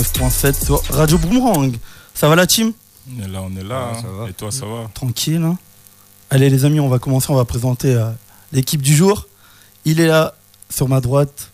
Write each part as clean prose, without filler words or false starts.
9.7 sur Radio Boomerang. Ça va la team? On est là. Ça va. Et toi, ça va? Tranquille. Hein. Allez les amis, on va commencer, on va présenter l'équipe du jour. Il est là, sur ma droite.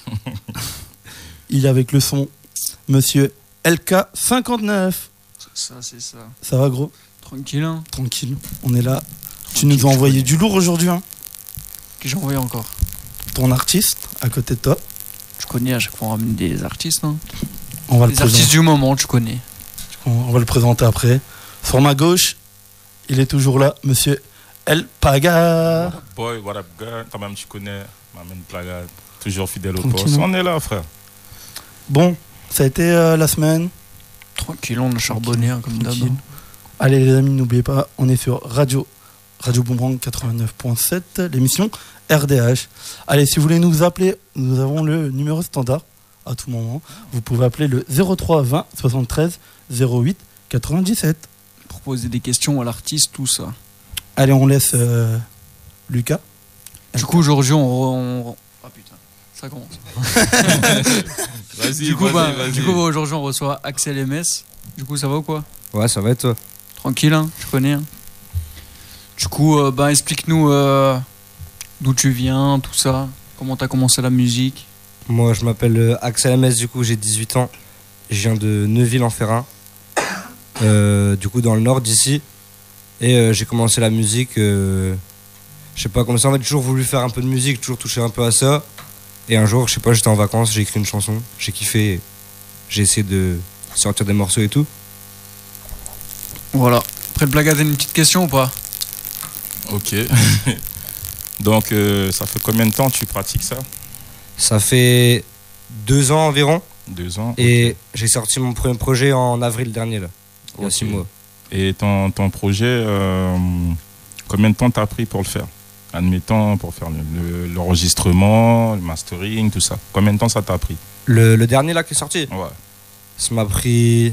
Il est avec le son, monsieur LK59. C'est ça. Ça va gros? Tranquille, hein. Tranquille, on est là. Tu nous as envoyé du lourd aujourd'hui. Hein. Que j'ai envoyé encore. Ton artiste, à côté de toi. Tu connais, à chaque fois on ramène des artistes. Hein. On va les artistes du moment, tu connais. On va le présenter après. Sur ma gauche, il est toujours là, monsieur El Paga. What up boy, what up girl? Quand même, tu connais ma main Plaga, toujours fidèle au Tranquille. poste. On est là, frère. Bon, ça a été la semaine. Tranquille, on a charbonné hein, comme d'hab. Tranquille. Allez les amis, n'oubliez pas, on est sur Radio Boomerang 89.7, l'émission RDH. Allez, si vous voulez nous appeler, nous avons le numéro standard à tout moment. Vous pouvez appeler le 03 20 73 08 97. Pour poser des questions à l'artiste, tout ça. Allez, on laisse Lucas. Du coup, aujourd'hui, on... Ah putain, ça commence. Vas-y, Du coup, vas-y. aujourd'hui, on reçoit Axel MS. Du coup, ça va ou quoi? Ouais, ça va et toi? Tranquille, hein, tu connais. Hein. Du coup, explique-nous d'où tu viens, tout ça. Comment t'as commencé la musique? Moi, je m'appelle Axel MS, du coup, j'ai 18 ans. Je viens de Neuville-en-Ferrain, du coup, dans le nord d'ici. Et j'ai commencé la musique, je sais pas, comme ça, en fait, j'ai toujours voulu faire un peu de musique, toujours toucher un peu à ça. Et un jour, je sais pas, j'étais en vacances, j'ai écrit une chanson, j'ai kiffé, j'ai essayé de sortir des morceaux et tout. Voilà. Après le blague, t'as une petite question ou pas? Ok. Donc, ça fait combien de temps que tu pratiques ça? Ça fait 2 ans environ. 2 ans. Et ok. j'ai sorti mon premier projet en avril dernier, là, il y a Ok. 6 mois. Et ton projet, combien de temps t'as pris pour le faire? Admettons, pour faire l'enregistrement, le mastering, tout ça. Combien de temps ça t'a pris? Le dernier, là, qui est sorti, Ouais. ça m'a pris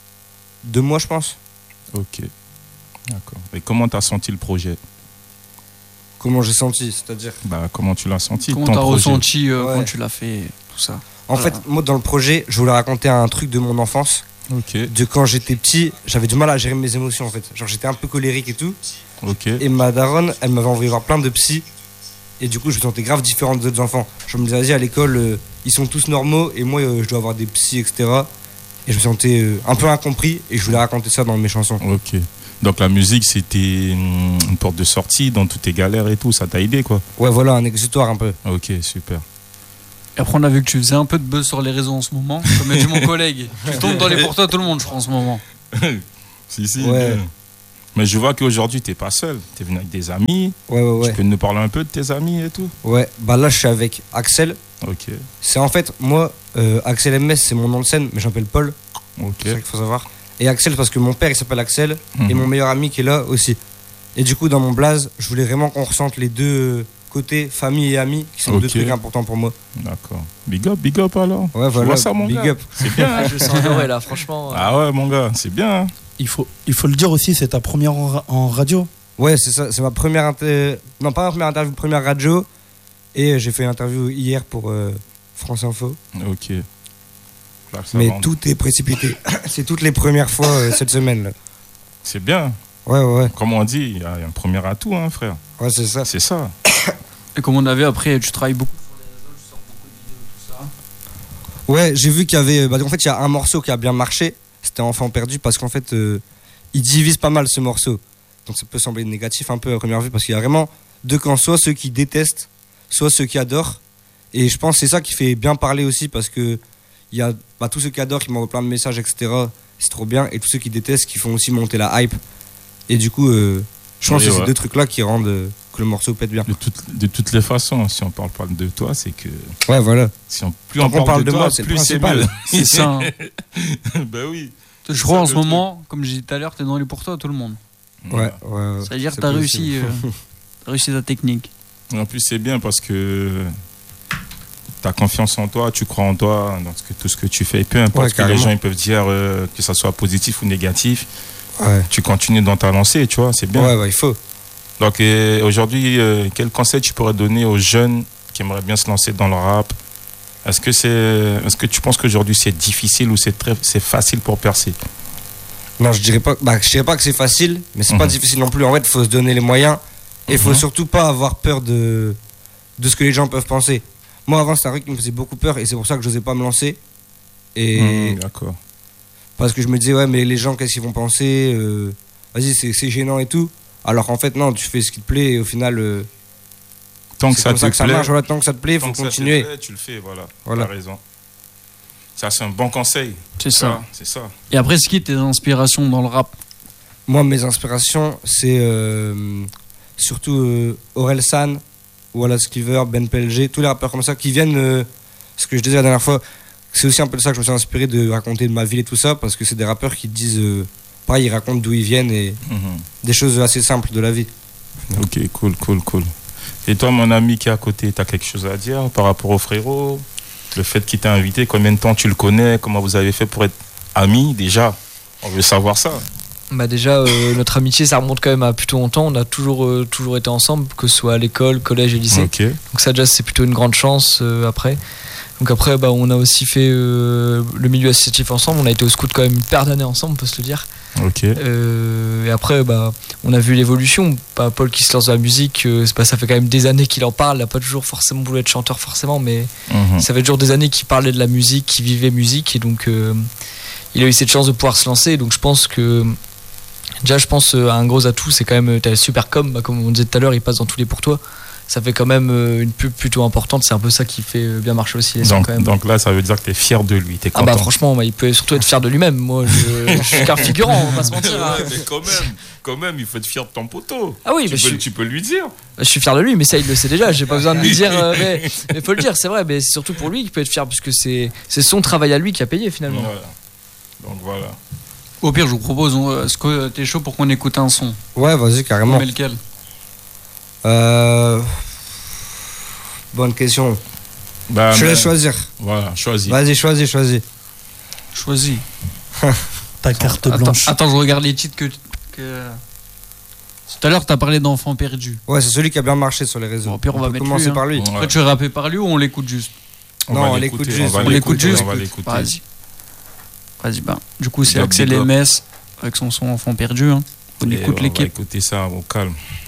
2 mois, je pense. Ok. D'accord. Et comment t'as senti le projet? Comment j'ai senti, c'est-à-dire? Bah, comment tu l'as senti? Comment ton t'as projet? ressenti Ouais. quand tu l'as fait, tout ça? En fait, moi, dans le projet, je voulais raconter un truc de mon enfance. Ok. De quand j'étais petit, j'avais du mal à gérer mes émotions, en fait. Genre, j'étais un peu colérique et tout. Ok. Et ma daronne, elle m'avait envoyé voir plein de psys. Et du coup, je me sentais grave différent des autres enfants. Je me disais, vas-y, à l'école, ils sont tous normaux. Et moi, je dois avoir des psys, etc. Et je me sentais un peu incompris. Et je voulais raconter ça dans mes chansons. Ok. Donc la musique, c'était une porte de sortie dans toutes tes galères et tout. Ça t'a aidé, quoi. Ouais, voilà, un exutoire un peu. Ok, super. Et après, on a vu que tu faisais un peu de buzz sur les réseaux en ce moment. Comme a dit mon collègue. Tu tombes dans les pour toi tout le monde, je crois, en ce moment. Si, Ouais. bien. Mais je vois qu'aujourd'hui, t'es pas seul. T'es venu avec des amis. Ouais. Tu peux nous parler un peu de tes amis et tout? Ouais, bah là, je suis avec Axel. Ok. C'est en fait, moi, Axel MS, c'est mon nom de scène, mais j'appelle Paul. Ok. C'est ça qu'il faut savoir. Et Axel, parce que mon père, il s'appelle Axel. Mhm. Et mon meilleur ami qui est là aussi. Et du coup, dans mon blaze, je voulais vraiment qu'on ressente les deux côtés, famille et amis, qui sont Ok. deux trucs importants pour moi. D'accord. Big up alors. Ouais, Je voilà, vois ça, mon big gars. up. C'est bien. hein. Je sens adoré là, franchement. Ah ouais, mon gars, c'est bien. hein. Il faut le dire aussi, c'est ta première en radio. Ouais, c'est ça, c'est ma première non, pas ma première interview, première radio. Et j'ai fait une interview hier pour France Info. Ok. Là, ça Mais va. tout est précipité. C'est toutes les premières fois cette semaine là. C'est bien. Ouais. Comme on dit, il y a un premier atout, hein, frère. Ouais, c'est ça. C'est ça. Et comme on avait après, tu travailles beaucoup sur les réseaux, tu sors beaucoup de vidéos, tout ça. Ouais, j'ai vu qu'il y avait. En fait, il y a un morceau qui a bien marché. C'était Enfant perdu parce qu'en fait, il divise pas mal ce morceau. Donc ça peut sembler négatif un peu à première vue parce qu'il y a vraiment deux camps, soit ceux qui détestent, soit ceux qui adorent. Et je pense que c'est ça qui fait bien parler aussi parce que il y a tous ceux qui adorent qui m'envoient plein de messages, etc. C'est trop bien. Et tous ceux qui détestent qui font aussi monter la hype. Et du coup, je pense Oui, que c'est ouais. ces deux trucs-là qui rendent que le morceau pète bien. De toutes les façons, si on parle pas de toi, c'est que Ouais, voilà. si on, plus Tant on qu'on parle parle de de toi, moi, c'est le plus c'est principal. mal. C'est ça. Hein. Ben oui. Je crois en le ce truc. moment, comme j'ai dit tout à l'heure, t'es dans les pour toi tout le monde. Ouais. Ça veut dire que c'est t'as possible. réussi ta technique. En plus, c'est bien parce que t'as confiance en toi, tu crois en toi, dans tout ce que tu fais. Peu importe Ouais, ce que les carrément. gens ils peuvent dire, que ça soit positif ou négatif, Ouais. tu continues dans ta lancée, tu vois, c'est bien. Ouais, il faut. Donc aujourd'hui, quel conseil tu pourrais donner aux jeunes qui aimeraient bien se lancer dans le rap? Est-ce que tu penses qu'aujourd'hui c'est difficile ou c'est facile pour percer? Non, je dirais pas que c'est facile, mais c'est pas difficile non plus. En fait, il faut se donner les moyens et il faut surtout pas avoir peur de ce que les gens peuvent penser. Moi, avant, c'est un truc qui me faisait beaucoup peur et c'est pour ça que j'osais pas me lancer. Et d'accord. parce que je me disais, ouais, mais les gens, qu'est-ce qu'ils vont penser Vas-y, c'est gênant et tout. Alors qu'en fait, non, tu fais ce qui te plaît et au final, Tant que c'est ça comme te ça que ça plaît, marche. Voilà, tant que ça te plaît, il tant faut que ça te continuer. plaît, tu le fais, voilà. Voilà. T'as raison. Ça, c'est un bon conseil. C'est ça. C'est ça. Et après, ce qui est tes inspirations dans le rap? Moi, mes inspirations, c'est surtout Aurel San, Wallace Cleaver, Ben PLG, tous les rappeurs comme ça qui viennent. Ce que je disais la dernière fois, c'est aussi un peu de ça que je me suis inspiré de raconter de ma ville et tout ça, parce que c'est des rappeurs qui disent. Pareil, ils racontent d'où ils viennent et des choses assez simples de la vie. Ok, cool. Et toi, mon ami qui est à côté, t'as quelque chose à dire par rapport au frérot? Le fait qu'il t'a invité, combien de temps tu le connais? Comment vous avez fait pour être amis déjà? On veut savoir ça. Bah déjà, notre amitié, ça remonte quand même à plutôt longtemps. On a toujours été ensemble, que ce soit à l'école, collège et lycée. Ok. Donc ça déjà, c'est plutôt une grande chance après. Donc après, bah, on a aussi fait le milieu associatif ensemble. On a été au scout quand même une paire d'années ensemble, on peut se le dire. Ok. Et après, bah, on a vu l'évolution. Bah, Paul qui se lance dans la musique, ça fait quand même des années qu'il en parle. Il n'a pas toujours forcément voulu être chanteur, forcément, mais ça fait toujours des années qu'il parlait de la musique, qu'il vivait musique. Et donc, il a eu cette chance de pouvoir se lancer. Donc je pense que... Déjà, je pense un gros atout, c'est quand même t'as super comme on disait tout à l'heure, il passe dans tous les pour toi. Ça fait quand même une pub plutôt importante. C'est un peu ça qui fait bien marcher aussi les sons quand même. Donc là, ça veut dire que t'es fier de lui, t'es content. Ah bah franchement, il peut surtout être fier de lui-même. Moi, je suis qu'un figurant, on va pas se mentir. Ouais, mais quand même, il faut être fier de ton poteau. Ah oui, tu peux lui dire. Je suis fier de lui, mais ça, il le sait déjà. J'ai pas besoin de lui dire. Mais faut le dire, c'est vrai. Mais c'est surtout pour lui qu'il peut être fier, puisque c'est son travail à lui qui a payé finalement. Voilà. Donc voilà. Au pire, je vous propose, est-ce que t'es chaud pour qu'on écoute un son? Ouais, vas-y, carrément. Mais lequel? Bonne question. Bah, Je laisse choisir. Voilà, choisis. Vas-y, choisis. Choisis. Ta carte blanche. Attends, je regarde les titres que... Tout à l'heure, t'as parlé d'Enfants perdus. Ouais, c'est celui qui a bien marché sur les réseaux. Bon, au pire, on va peut mettre commencer lui, hein. par lui. Ouais. Après, tu veux rapper par lui ou on l'écoute juste? Non, on l'écoute juste. On l'écoute juste. On va l'écouter. Vas-y, bah. Du coup, c'est Big Axel up. MS avec son son Enfants perdus. Hein. On écoute On va l'équipe. écouter ça au calme.